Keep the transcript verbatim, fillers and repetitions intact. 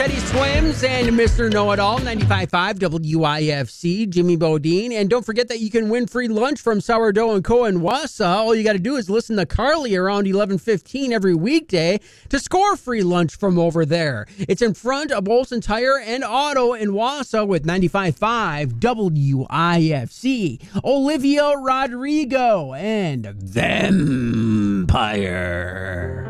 Teddy Swims and Mister Know-It-All, ninety-five point five W I F C, Jimmy Bodine. And don't forget that you can win free lunch from Sourdough and Co. in Wausau. All you got to do is listen to Carly around eleven fifteen every weekday to score free lunch from over there. It's in front of Olson Tire and Auto in Wausau with ninety-five point five W I F C. Olivia Rodrigo and Vampire.